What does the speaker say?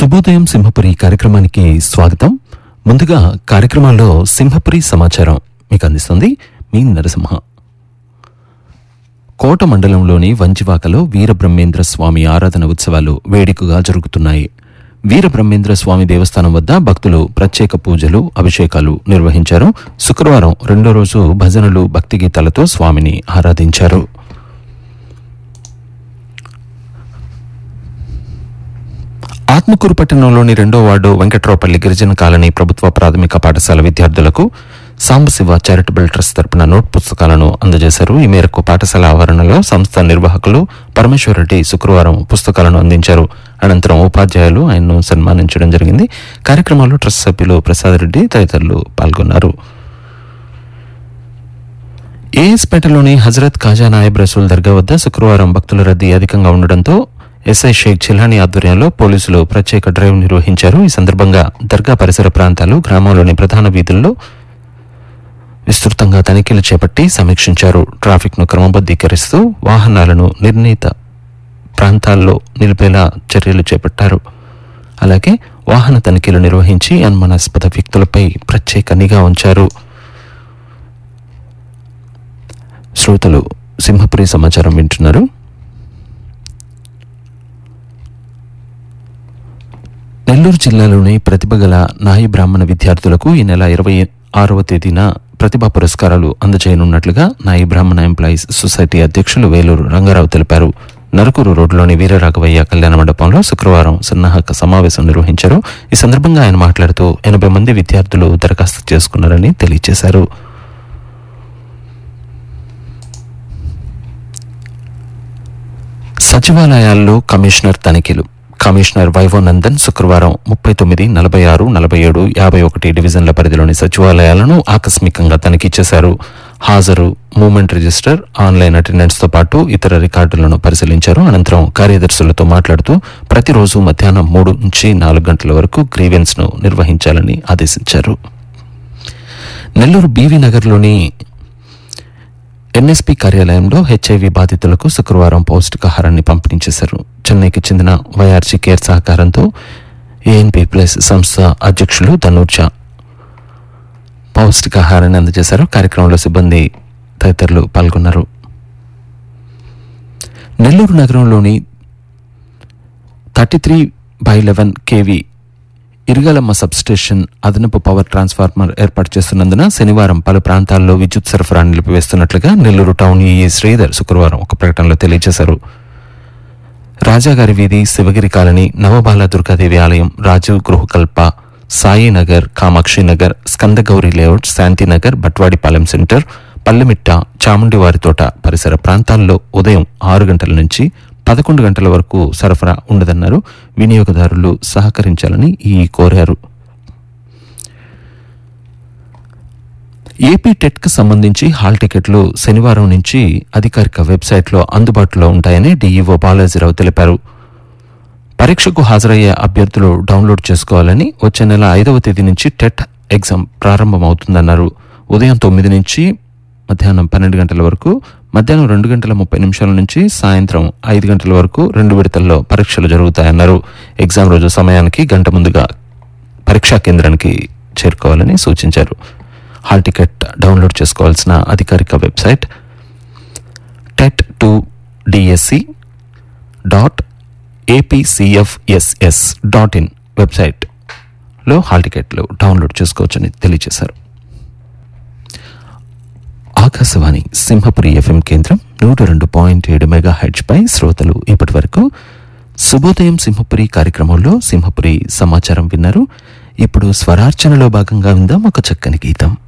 శుభోదయం సింహపురి కార్యక్రమానికి స్వాగతం. ముందుగా కార్యక్రమాల్లో సింహపురి సమాచారం మీకు అందిస్తుంది మీ నరసింహ. కోట మండలంలోని వంజివాకలో వీరబ్రహ్మేంద్ర స్వామి ఆరాధన ఉత్సవాలు వేడుకగా జరుగుతున్నాయి. వీరబ్రహ్మేంద్ర స్వామి దేవస్థానం వద్ద భక్తులు ప్రత్యేక పూజలు, అభిషేకాలు నిర్వహించారు. శుక్రవారం రెండో రోజు భజనలు, భక్తి గీతాలతో స్వామిని ఆరాధించారు. ఆత్మకూరు పట్టణంలోని 2వ వార్డు వెంకట్రావుపల్లి గిరిజన కాలనీ ప్రభుత్వ ప్రాథమిక పాఠశాల విద్యార్థులకు సాంబశివ చారిటబుల్ ట్రస్ట్ తరపున నోట్ పుస్తకాలను అందజేశారు. ఈ మేరకు పాఠశాల ఆవరణలో సంస్థ నిర్వాహకులు పరమేశ్వరరెడ్డి శుక్రవారం పుస్తకాలను అందించారు. అనంతరం ఉపాధ్యాయులు ఆయన్ను సన్మానించడం జరిగింది. కార్యక్రమంలో ట్రస్ట్ సభ్యులు ప్రసాద్ రెడ్డి తదితరులు పాల్గొన్నారు. ఏఎస్పేటలోని హజరత్ ఖాజా నాయబ్ రసూల్ దర్గా వద్ద శుక్రవారం భక్తుల రద్దీ అధికంగా ఉండడంతో ఎస్ఐ షేక్ చిల్హానీ ఆధ్వర్యంలో పోలీసులు ప్రత్యేక డ్రైవ్ నిర్వహించారు. ఈ సందర్భంగా దర్గా పరిసర ప్రాంతాలు, గ్రామంలోని ప్రధాన వీధుల్లో విస్తృతంగా తనిఖీలు చేపట్టి సమీక్షించారు. ట్రాఫిక్ను క్రమబద్ధీకరిస్తూ వాహనాలను నిర్ణీత ప్రాంతాల్లో నిలిపేలా చర్యలు చేపట్టారు. అలాగే వాహన తనిఖీలు నిర్వహించి అనుమానాస్పద వ్యక్తులపై ప్రత్యేక నిఘా ఉంచారు. శ్రోతలు సింహపురి సమాచారం వింటున్నారు. నెల్లూరు జిల్లాలోని ప్రతిభ గల నాయి బ్రాహ్మణ విద్యార్థులకు ఈ నెల 26వ తేదీన ప్రతిభా పురస్కారాలు అందజేయనున్నట్లుగా నాయి బ్రాహ్మణ ఎంప్లాయీస్ సొసైటీ అధ్యక్షులు వేలూరు రంగారావు తెలిపారు. నరకూరు రోడ్డులోని వీరరాఘవయ్య కళ్యాణ మండపంలో శుక్రవారం సన్నాహక సమావేశం నిర్వహించారు. ఈ సందర్భంగా ఆయన మాట్లాడుతూ 80 మంది విద్యార్థులు దరఖాస్తు చేసుకున్నారని తెలియజేశారు. సచివాలయాల్లో కమిషనర్ తనిఖీలు. కమిషనర్ వైవోనందన్ శుక్రవారం 39, 46, 47, 51 డివిజన్ల పరిధిలోని సచివాలయాలను ఆకస్మికంగా తనిఖీ చేశారు. హాజరు, మూవ్మెంట్ రిజిస్టర్, ఆన్లైన్ అటెండెన్స్ తో పాటు ఇతర రికార్డులను పరిశీలించారు. అనంతరం కార్యదర్శులతో మాట్లాడుతూ ప్రతిరోజు మధ్యాహ్నం 3 నుంచి 4 గంటల వరకు గ్రీవెన్స్ ను నిర్వహించాలని ఆదేశించారు. నెల్లూరు బీవీ నగర్లోని ఎన్ఎస్పీ కార్యాలయంలో హెచ్ఐవి బాధితులకు శుక్రవారం పౌష్టికాహారాన్ని పంపిణీ చేశారు. చెన్నైకి చెందిన వైఆర్జీ కేర్ సహకారంతో ఏఎన్పీ ప్లస్ సంస్థ అధ్యక్షులు ధనూర్జా పౌష్టికాహారాన్ని అందజేశారు. కార్యక్రమంలో సిబ్బంది తదితరులు పాల్గొన్నారు. నెల్లూరు నగరంలోని 33/11 kV ఇరుగలమ్మ సబ్స్టేషన్ అదనపు పవర్ ట్రాన్స్ఫార్మర్ ఏర్పాటు చేస్తున్నందున శనివారం పలు ప్రాంతాల్లో విద్యుత్ సరఫరా నిలిపివేస్తున్నట్లుగా నెల్లూరు టౌన్ ఈఈ శ్రీధర్ శుక్రవారం ఒక ప్రకటనలో తెలియజేశారు. రాజాగారి వీధి, శివగిరి కాలనీ, నవబాల దుర్గాదేవి ఆలయం, రాజీవ్ గృహకల్ప, సాయినగర్, కామాక్షినగర్, స్కందగౌరి లేఅవుట్, శాంతినగర్, బట్వాడిపాలెం సెంటర్, పల్లెమిట్ట, చాముండివారి తోట పరిసర ప్రాంతాల్లో ఉదయం 6 గంటల నుంచి 11 గంటల వరకు సరఫరా ఉండదన్నారు. వినియోగదారులు సహకరించాలని కోరారు. ఏపీ టెట్కు సంబంధించి హాల్ టికెట్లు శనివారం నుంచి అధికారిక వెబ్సైట్లో అందుబాటులో ఉంటాయని డీఈఓ బాలాజీరావు తెలిపారు. పరీక్షకు హాజరయ్యే అభ్యర్థులు డౌన్లోడ్ చేసుకోవాలని, వచ్చే నెల 5వ తేదీ నుంచి టెట్ ఎగ్జామ్ ప్రారంభమవుతుందన్నారు. ఉదయం 9 నుంచి మధ్యాహ్నం 12 గంటల వరకు, మధ్యాహ్నం 2:30 నుంచి సాయంత్రం 5 గంటల వరకు 2 విడతల్లో పరీక్షలు జరుగుతాయన్నారు. ఎగ్జామ్ రోజు సమయానికి గంట ముందుగా పరీక్షా కేంద్రానికి చేరుకోవాలని సూచించారు. హాల్ టికెట్ డౌన్లోడ్ చేసుకోవాల్సిన అధికారిక వెబ్సైట్ tet2dse.apcfss.in వెబ్సైట్లో హాల్ టికెట్లు డౌన్లోడ్ చేసుకోవచ్చని తెలియజేశారు. ఆకాశవాణి సింహపురి ఎఫ్ఎం కేంద్రం 102.7 MHz పై శ్రోతలు ఇప్పటి వరకు శుభోదయం సింహపురి కార్యక్రమంలో సింహపురి సమాచారం విన్నారు. ఇప్పుడు స్వరార్చనలో భాగంగా విందాం ఒక చక్కని గీతం.